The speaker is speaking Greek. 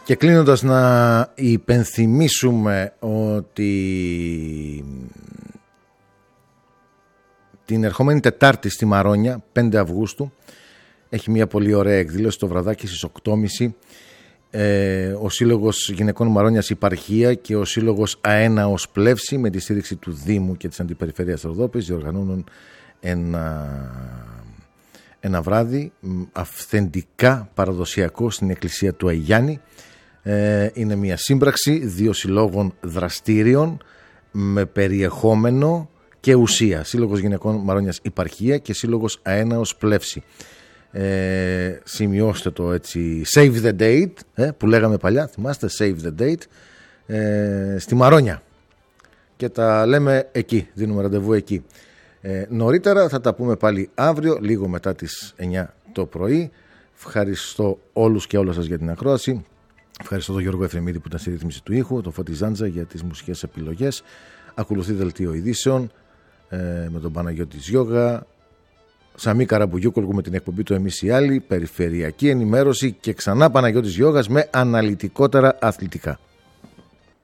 Και κλείνοντας να υπενθυμίσουμε ότι την ερχόμενη Τετάρτη στη Μαρόνια, 5 Αυγούστου, έχει μια πολύ ωραία εκδήλωση το βραδάκι στις 8.30. Ο Σύλλογος Γυναικών Μαρόνιας Υπαρχία και ο Σύλλογος Αέναος Πλεύση με τη στήριξη του Δήμου και της Αντιπεριφέρειας Ροδόπης διοργανώνουν ένα βράδυ αυθεντικά παραδοσιακό στην εκκλησία του Αγιάννη. Είναι μια σύμπραξη 2 συλλόγων δραστήριων με περιεχόμενο και ουσία. Σύλλογος Γυναικών Μαρόνιας Υπαρχία και Σύλλογος Αέναος Πλεύση. Σημειώστε το έτσι, save the date, που λέγαμε παλιά, θυμάστε, save the date, στη Μαρόνια, και τα λέμε εκεί, δίνουμε ραντεβού εκεί. Νωρίτερα θα τα πούμε πάλι αύριο λίγο μετά τις 9 το πρωί. Ευχαριστώ όλους και όλες σας για την ακρόαση. Ευχαριστώ τον Γιώργο Εφρεμίδη που ήταν στη ρύθμιση του ήχου, τον Φώτη Ζάντζα για τις μουσικές επιλογές. Ακολουθεί δελτίο ειδήσεων με τον Παναγιώτη Γιώγα, Σαμί Καραμπουγιούκολου με την εκπομπή του Εμείς οι Άλλοι, περιφερειακή ενημέρωση και ξανά Παναγιώτης Γιώγας με αναλυτικότερα αθλητικά.